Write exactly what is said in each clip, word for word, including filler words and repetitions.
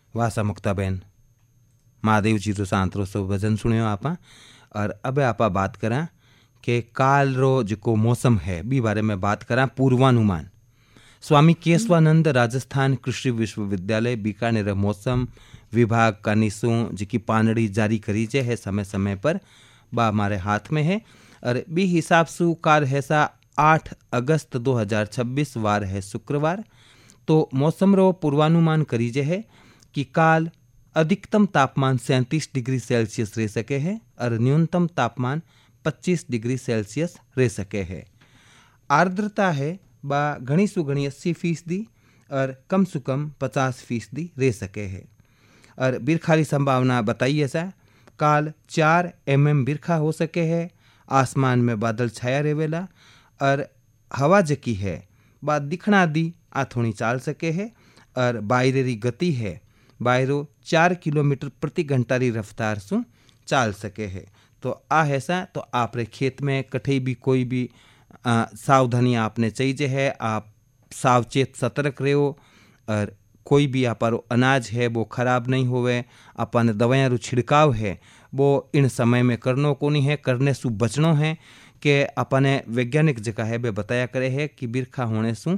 वासा मुक्ता बहन महादेव जी रो सांतरो सो भजन सुनियो आपा। और अब आप बात करा कि काल रो जो मौसम है बी बारे में बात करा पूर्वानुमान। स्वामी केशवानंद राजस्थान कृषि विश्वविद्यालय बीकानेर मौसम विभाग का निशु जी पानड़ी जारी करी जे है समय समय पर बा हमारे हाथ में है। और बी हिसाब से कार है सा आठ अगस्त दो हज़ार छब्बीस वार है शुक्रवार। तो मौसम रो पूर्वानुमान करी जे है कि काल अधिकतम तापमान सैंतीस डिग्री सेल्सियस रह सके है और न्यूनतम तापमान पच्चीस डिग्री सेल्सियस रह सके है। आर्द्रता है बा घनी सु घनी अस्सी फीसदी और कम सु कम पचास फीसदी रह सके है। और बिरखा की संभावना बताइए सा काल चार एम एम बिरखा हो सके है। आसमान में बादल छाया रहेला और हवा जकी है बा दिखना दी आ थोड़ी चाल सके है। और बायरेरी गति है बायरो चार किलोमीटर प्रति घंटा री रफ्तार से चाल सके है। तो आ ऐसा तो आपरे खेत में कठे भी कोई भी आ, सावधानी आपने चाहिए है। आप सावचेत सतर्क रहो और कोई भी आपारो अनाज है वो खराब नहीं होवे। अपन दवाइयाँ रू छिड़काव है वो इन समय में करनो को नहीं है, करने सु बचनो है। कि अपने वैज्ञानिक जगह है वे बताया करे है कि बिरखा होने सु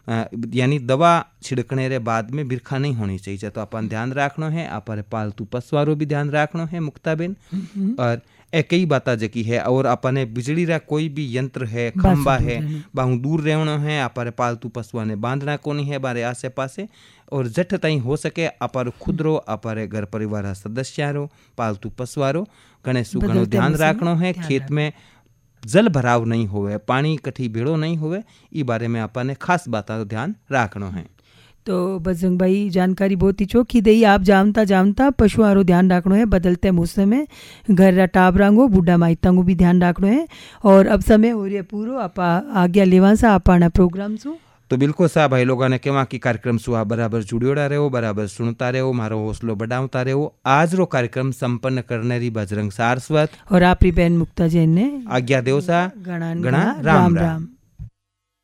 यानी दवा छिड़कने रे बाद में बिरखा नहीं होनी चाहिए। तो अपन ध्यान रखना है, अपन पालतू पशुआरो भी ध्यान रखना है मुक्ताबेन। और ए कई बाता जकी है और अपने बिजली रा कोई भी यंत्र है खंबा है बाहू दूर रहना है। अपन पालतू पशुआ ने बांधना को नहीं है बारे आसे पासे। और जठ ताई हो सके अपन खुद रो अपन घर परिवार सदस्य रो पालतू पशुआरो घणे सु घणो ध्यान रखना है। खेत में जल भराव नहीं होवे, पानी कठी भेड़ो नहीं होवे, ई बारे में आपने खास बात ध्यान रखना है। तो बजरंग भाई जानकारी बहुत ही चौखी दई। आप जानता जानता पशुआरो ध्यान रखना है। बदलते मौसम में घर रा टाबरांगो बूढ़ा माइतांगो भी ध्यान रखना है। और अब समय हो रहा पूरो आप आज्ञा लेवा सा आपना प्रोग्राम सु। तो बिल्कुल सा भाई लोगों ने केवा की कार्यक्रम सु आप बराबर जुड़ियोड़ा रहो, बराबर सुनता रहो, मारो हौसलो बढ़ावता रहो। आज रो कार्यक्रम संपन्न करने री बजरंग सारस्वत और आपरी बहन मुक्ता जैन ने आज्ञा देव सा। गणा गणा राम राम, राम।